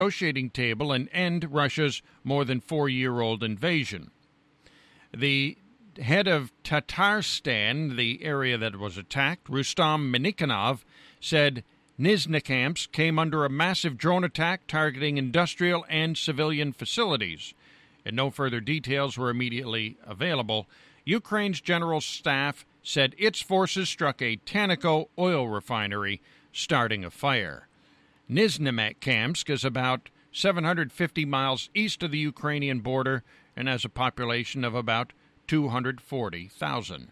negotiating table and end Russia's more than 4-year-old invasion. The head of Tatarstan, the area that was attacked, Rustam Minikhanov, said Nizhnekamsk came under a massive drone attack targeting industrial and civilian facilities, and no further details were immediately available. Ukraine's general staff said its forces struck a Tanaco oil refinery, starting a fire. Nizhnekamsk is about 750 miles east of the Ukrainian border and has a population of about 240,000.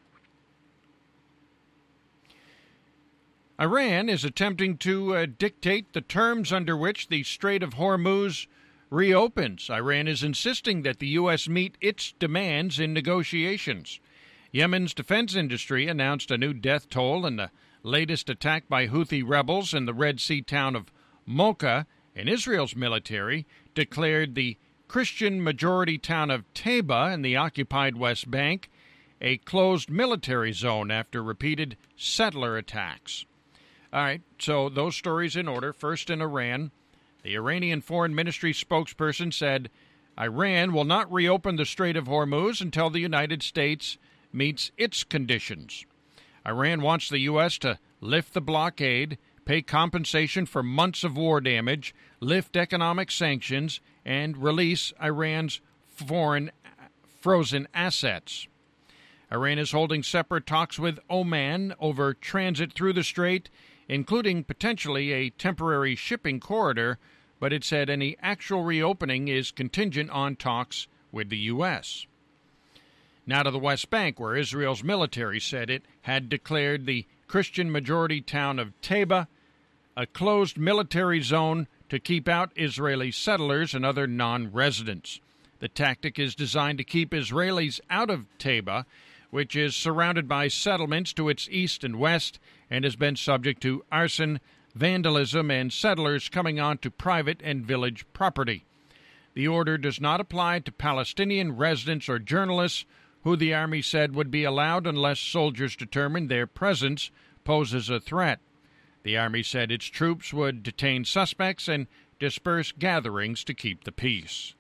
Iran is attempting to dictate the terms under which the Strait of Hormuz reopens. Iran is insisting that the U.S. meet its demands in negotiations. Yemen's defense industry announced a new death toll in the latest attack by Houthi rebels in the Red Sea town of Mocha, and Israel's military declared the Christian-majority town of Taiba in the occupied West Bank a closed military zone after repeated settler attacks. All right, so those stories in order. First in Iran, the Iranian Foreign Ministry spokesperson said Iran will not reopen the Strait of Hormuz until the United States meets its conditions. Iran wants the U.S. to lift the blockade, pay compensation for months of war damage, lift economic sanctions, and release Iran's foreign frozen assets. Iran is holding separate talks with Oman over transit through the strait, including potentially a temporary shipping corridor, but it said any actual reopening is contingent on talks with the U.S. Now to the West Bank, where Israel's military said it had declared the Christian-majority town of Taiba a closed military zone to keep out Israeli settlers and other non-residents. The tactic is designed to keep Israelis out of Taiba, which is surrounded by settlements to its east and west and has been subject to arson, vandalism, and settlers coming onto private and village property. The order does not apply to Palestinian residents or journalists, who the Army said would be allowed unless soldiers determined their presence poses a threat. The Army said its troops would detain suspects and disperse gatherings to keep the peace.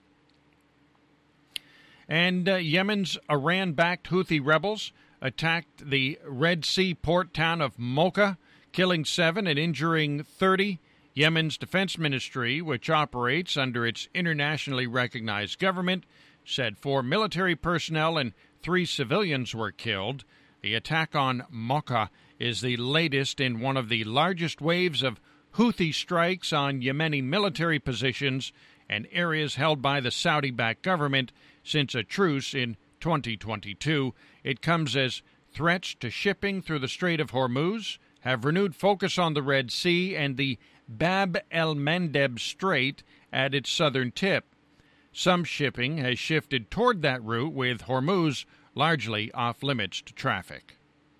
And Yemen's Iran-backed Houthi rebels attacked the Red Sea port town of Mocha, killing 7 and injuring 30. Yemen's defense ministry, which operates under its internationally recognized government, said 4 military personnel and 3 civilians were killed. The attack on Mocha is the latest in one of the largest waves of Houthi strikes on Yemeni military positions and areas held by the Saudi-backed government since a truce in 2022. It comes as threats to shipping through the Strait of Hormuz have renewed focus on the Red Sea and the Bab el-Mandeb Strait at its southern tip. Some shipping has shifted toward that route, with Hormuz largely off-limits to traffic.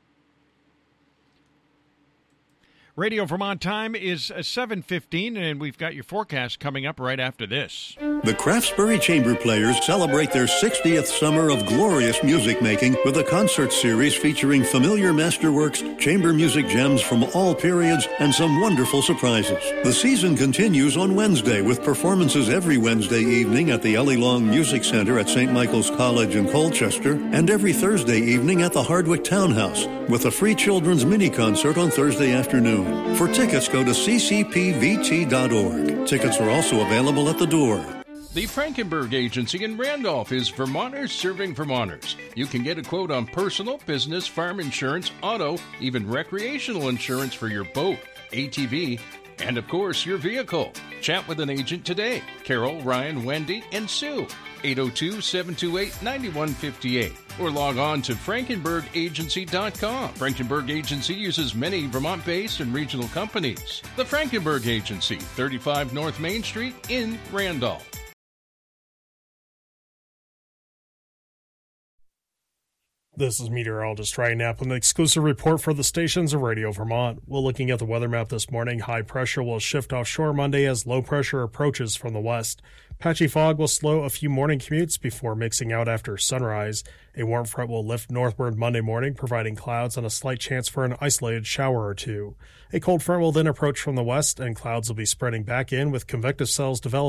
Radio Vermont time is 7:15, and we've got your forecast coming up right after this. The Craftsbury Chamber Players celebrate their 60th summer of glorious music making with a concert series featuring familiar masterworks, chamber music gems from all periods, and some wonderful surprises. The season continues on Wednesday with performances every Wednesday evening at the Ellie Long Music Center at St. Michael's College in Colchester, and every Thursday evening at the Hardwick Townhouse, with a free children's mini-concert on Thursday afternoon. For tickets, go to ccpvt.org. Tickets are also available at the door. The Frankenberg Agency in Randolph is Vermonters serving Vermonters. You can get a quote on personal, business, farm insurance, auto, even recreational insurance for your boat, ATV, and of course your vehicle. Chat with an agent today. Carol, Ryan, Wendy, and Sue. 802-728-9158. Or log on to frankenbergagency.com. Frankenberg Agency uses many Vermont-based and regional companies. The Frankenberg Agency, 35 North Main Street in Randolph. This is meteorologist Ryan Knapp with an exclusive report for the stations of Radio Vermont. We're looking at the weather map this morning. High pressure will shift offshore Monday as low pressure approaches from the west. Patchy fog will slow a few morning commutes before mixing out after sunrise. A warm front will lift northward Monday morning, providing clouds and a slight chance for an isolated shower or two. A cold front will then approach from the west, and clouds will be spreading back in with convective cells developing